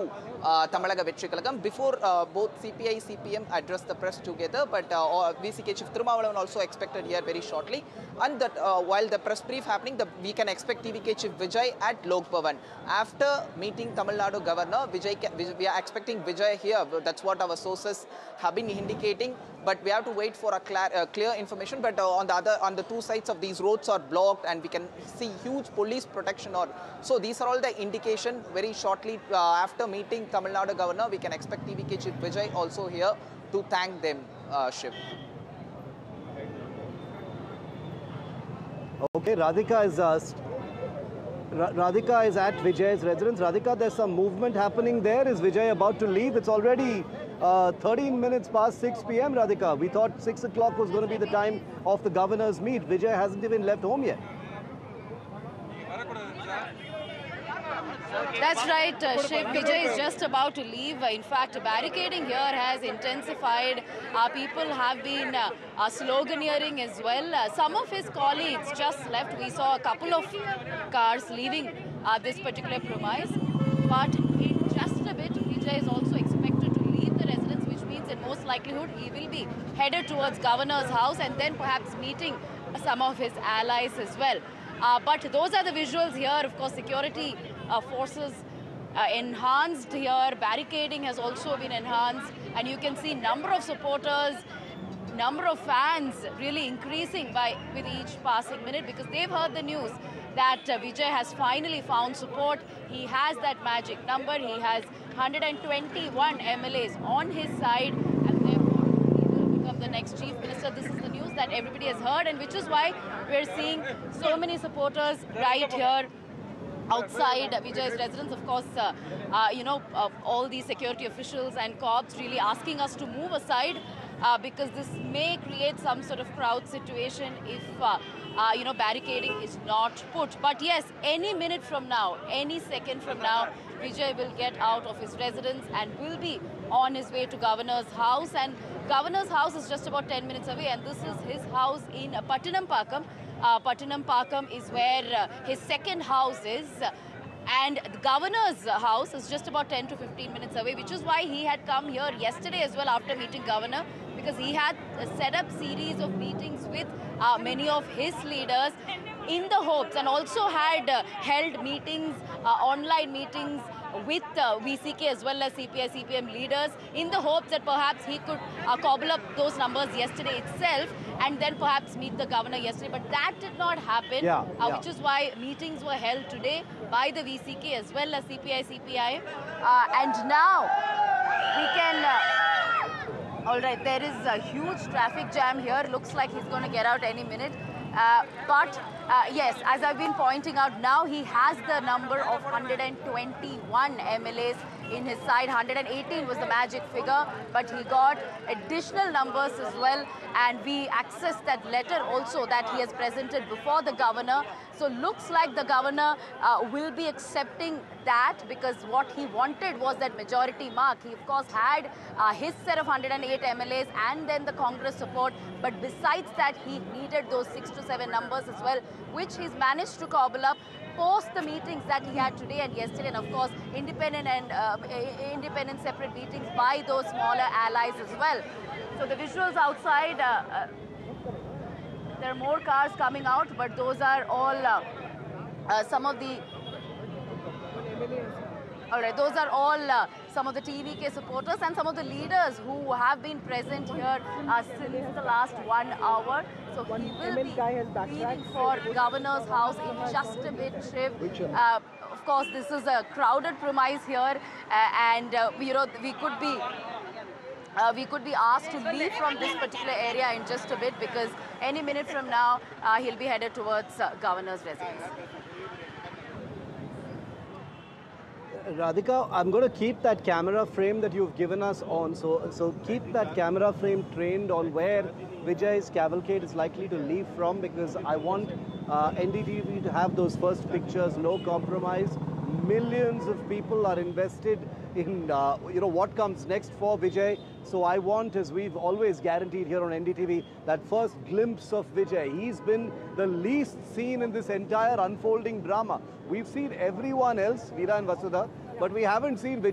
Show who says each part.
Speaker 1: to Tamalaga Vetri Kalagam before both CPI, CPM address the press together, but VCK Chief Thirumavalavan also expected here very shortly. And that while the press brief happening, we can expect TVK Chief Vijay at Lok Bhavan. After meeting Tamil Nadu Governor, we are expecting Vijay here. That's what our sources have been indicating. But we have to wait for a clear information. But on the two sides of these roads are blocked, and we can see huge police protection. So these are all the indication. Very shortly after meeting Tamil Nadu Governor, we can expect TVK Chief Vijay also here to thank them, Shiv.
Speaker 2: Okay, Radhika is at Vijay's residence. Radhika, there's some movement happening there. Is Vijay about to leave? It's already 13 minutes past 6 p.m. Radhika, we thought 6 o'clock was going to be the time of the governor's meet. Vijay hasn't even left home yet.
Speaker 3: That's right, Shiv. Vijay is just about to leave. In fact, barricading here has intensified. People have been sloganeering as well. Some of his colleagues just left. We saw a couple of cars leaving this particular premise. But in just a bit, Vijay is also expected to leave the residence, which means in most likelihood he will be headed towards governor's house and then perhaps meeting some of his allies as well. But those are the visuals here. Of course, security forces enhanced here. Barricading has also been enhanced. And you can see number of supporters, number of fans really increasing with each passing minute, because they've heard the news that Vijay has finally found support. He has that magic number. He has 121 MLAs on his side, and therefore he will become the next chief minister. This is the news that everybody has heard, and which is why we're seeing so many supporters right here outside Vijay's residence. Of course, all these security officials and cops really asking us to move aside because this may create some sort of crowd situation if barricading is not put. But yes, any minute from now, any second from now, Vijay will get out of his residence and will be on his way to Governor's house. And Governor's house is just about 10 minutes away, and this is his house in Pattanam. Pattanam is where his second house is. And the governor's house is just about 10 to 15 minutes away, which is why he had come here yesterday as well after meeting governor, because he had set up series of meetings with many of his leaders in the hopes, and also had held meetings, online meetings with VCK as well as CPI, CPM leaders, in the hopes that perhaps he could cobble up those numbers yesterday itself and then perhaps meet the governor yesterday. But that did not happen, which is why meetings were held today by the VCK as well as CPI, CPI. And now we can... all right, there is a huge traffic jam here. Looks like he's going to get out any minute. But yes, as I've been pointing out, now he has the number of 121 MLAs in his side. 118 was the magic figure, but he got additional numbers as well. And we accessed that letter also that he has presented before the governor. So looks like the governor will be accepting that, because what he wanted was that majority mark. He of course had his set of 108 MLAs and then the Congress support. But besides that, he needed those 6 to 7 numbers as well, which he's managed to cobble up post the meetings that he had today and yesterday, and of course independent separate meetings by those smaller allies as well. So the visuals outside, there are more cars coming out, but those are all some of the... All right, those are all some of the TVK supporters and some of the leaders who have been present here since the last 1 hour. So he will be leaving for governor's house in just a bit, Shiv. Of course, this is a crowded premise here, and we could be asked to leave from this particular area in just a bit, because any minute from now he'll be headed towards governor's residence.
Speaker 2: Radhika, I'm going to keep that camera frame that you've given us on. So keep that camera frame trained on where Vijay's cavalcade is likely to leave from, because I want NDTV to have those first pictures, no compromise. Millions of people are invested in what comes next for Vijay. So I want, as we've always guaranteed here on NDTV, that first glimpse of Vijay. He's been the least seen in this entire unfolding drama. We've seen everyone else, Veera and Vasudha, but we haven't seen Vijay.